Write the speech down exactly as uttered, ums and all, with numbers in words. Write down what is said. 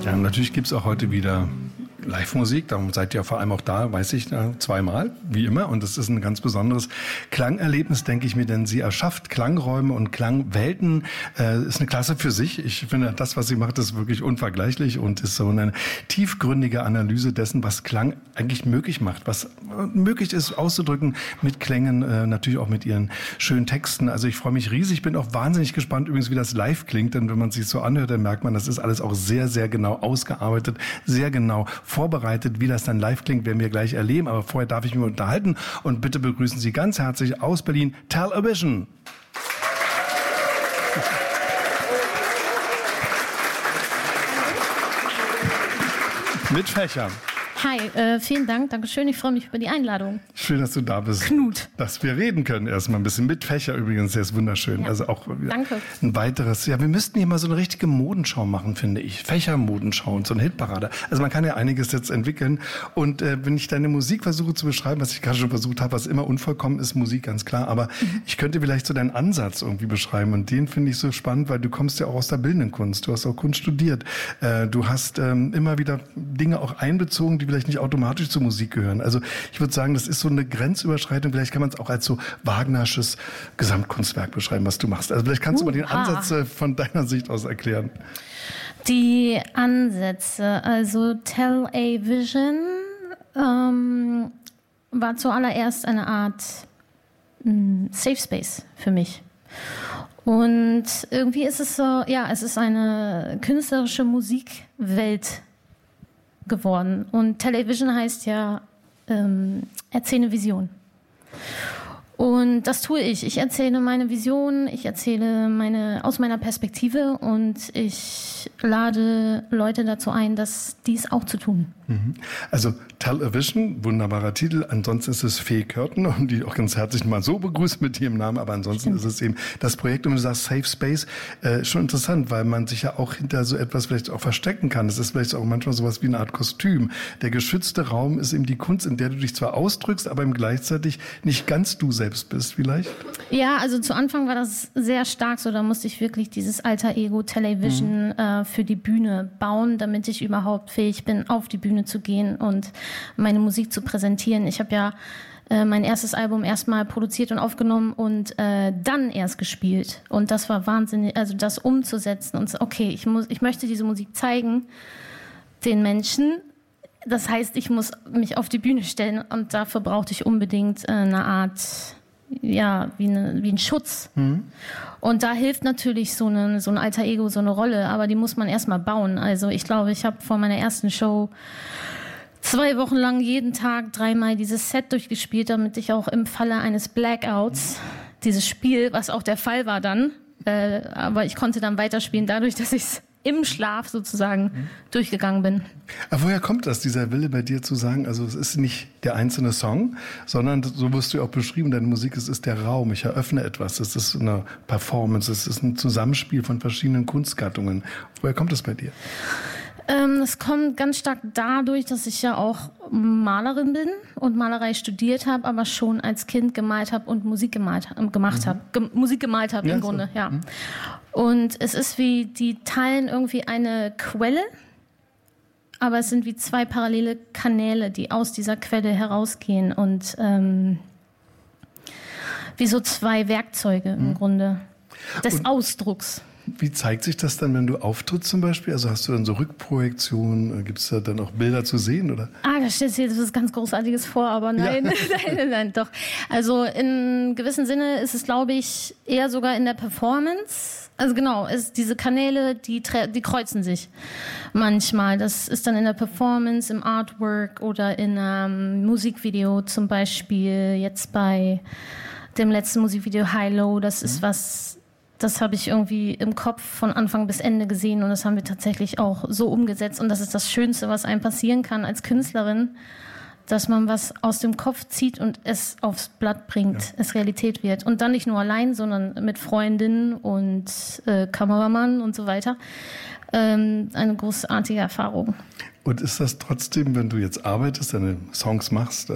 Ja, natürlich gibt es auch heute wieder Live-Musik, darum seid ihr vor allem auch da, weiß ich, zweimal, wie immer. Und das ist ein ganz besonderes Klangerlebnis, denke ich mir, denn sie erschafft Klangräume und Klangwelten, äh, ist eine Klasse für sich. Ich finde, das, was sie macht, ist wirklich unvergleichlich und ist so eine tiefgründige Analyse dessen, was Klang eigentlich möglich macht, was möglich ist auszudrücken mit Klängen, äh, natürlich auch mit ihren schönen Texten. Also ich freue mich riesig, bin auch wahnsinnig gespannt übrigens, wie das live klingt, denn wenn man sich so anhört, dann merkt man, das ist alles auch sehr, sehr genau ausgearbeitet, sehr genau vorbereitet. Wie das dann live klingt, werden wir gleich erleben. Aber vorher darf ich mich unterhalten und bitte begrüßen Sie ganz herzlich aus Berlin Television. Mit Fächern. Hi, äh, vielen Dank, Dankeschön. Ich freue mich über die Einladung. Schön, dass du da bist. Knut. Dass wir reden können erstmal ein bisschen. Mit Fächer übrigens, der ist wunderschön. Ja. Also auch Danke. Ein weiteres. Ja, wir müssten hier mal so eine richtige Modenschau machen, finde ich. Fächermodenschau und so eine Hitparade. Also man kann ja einiges jetzt entwickeln. Und äh, wenn ich deine Musik versuche zu beschreiben, was ich gerade schon versucht habe, was immer unvollkommen ist, Musik, ganz klar. Aber mhm. ich könnte vielleicht so deinen Ansatz irgendwie beschreiben. Und den finde ich so spannend, weil du kommst ja auch aus der bildenden Kunst. Du hast auch Kunst studiert. Äh, du hast ähm, immer wieder Dinge auch einbezogen, die vielleicht nicht automatisch zur Musik gehören. Also ich würde sagen, das ist so eine Grenzüberschreitung. Vielleicht kann man es auch als so Wagnersches Gesamtkunstwerk beschreiben, was du machst. Also vielleicht kannst uh, du mal den ah. Ansatz äh, von deiner Sicht aus erklären. Die Ansätze, also Television ähm, war zuallererst eine Art mh, Safe Space für mich. Und irgendwie ist es so, ja, es ist eine künstlerische Musikwelt geworden. Und Television heißt ja, ähm, erzähle Vision. Und das tue ich. Ich erzähle meine Vision, ich erzähle meine, aus meiner Perspektive und ich lade Leute dazu ein, das dies auch zu tun. Also Television, wunderbarer Titel. Ansonsten ist es Fee Körten, und die auch ganz herzlich mal so begrüßt mit ihrem Namen. Aber ansonsten Stimmt. ist es eben das Projekt, und du sagst Safe Space, äh, schon interessant, weil man sich ja auch hinter so etwas vielleicht auch verstecken kann. Das ist vielleicht auch manchmal sowas wie eine Art Kostüm. Der geschützte Raum ist eben die Kunst, in der du dich zwar ausdrückst, aber eben gleichzeitig nicht ganz du selbst bist, vielleicht? Ja, also zu Anfang war das sehr stark so. Da musste ich wirklich dieses Alter Ego Television mhm. äh, für die Bühne bauen, damit ich überhaupt fähig bin, auf die Bühne zu gehen und meine Musik zu präsentieren. Ich habe ja äh, mein erstes Album erstmal produziert und aufgenommen und äh, dann erst gespielt. Und das war wahnsinnig, also das umzusetzen und so, okay, ich muss, ich möchte diese Musik zeigen den Menschen. Das heißt, ich muss mich auf die Bühne stellen und dafür brauchte ich unbedingt äh, eine Art, ja, wie, eine, wie ein Schutz. Mhm. Und da hilft natürlich so, eine, so ein Alter Ego, so eine Rolle, aber die muss man erstmal bauen. Also ich glaube, ich habe vor meiner ersten Show zwei Wochen lang jeden Tag dreimal dieses Set durchgespielt, damit ich auch im Falle eines Blackouts dieses Spiel, was auch der Fall war dann, äh, aber ich konnte dann weiterspielen, dadurch, dass ich es im Schlaf sozusagen mhm. durchgegangen bin. Aber woher kommt das, dieser Wille bei dir zu sagen, also es ist nicht der einzelne Song, sondern so wirst du auch beschrieben, deine Musik, es ist der Raum, ich eröffne etwas, es ist eine Performance, es ist ein Zusammenspiel von verschiedenen Kunstgattungen. Woher kommt das bei dir? Ähm, es kommt ganz stark dadurch, dass ich ja auch Malerin bin und Malerei studiert habe, aber schon als Kind gemalt habe und Musik gemalt, äh, gemacht mhm. habe. Ge- Musik gemalt habe ja, im Grunde, so. ja. Mhm. Und es ist wie, die teilen irgendwie eine Quelle, aber es sind wie zwei parallele Kanäle, die aus dieser Quelle herausgehen und ähm, wie so zwei Werkzeuge im mhm. Grunde des und Ausdrucks. Wie zeigt sich das dann, wenn du auftrittst zum Beispiel? Also hast du dann so Rückprojektionen? Gibt es da dann auch Bilder zu sehen, oder? Ah, da stellst du dir etwas ganz Großartiges vor, aber nein, ja. nein, nein, nein, doch. Also in gewissem Sinne ist es, glaube ich, eher sogar in der Performance. Also genau, es, diese Kanäle, die, die kreuzen sich manchmal. Das ist dann in der Performance, im Artwork oder in einem Musikvideo zum Beispiel. Jetzt bei dem letzten Musikvideo High Low, das ist was... Das habe ich irgendwie im Kopf von Anfang bis Ende gesehen und das haben wir tatsächlich auch so umgesetzt. Und das ist das Schönste, was einem passieren kann als Künstlerin, dass man was aus dem Kopf zieht und es aufs Blatt bringt, ja. es Realität wird. Und dann nicht nur allein, sondern mit Freundinnen und äh, Kameramann und so weiter. Ähm, eine großartige Erfahrung. Und ist das trotzdem, wenn du jetzt arbeitest, deine Songs machst,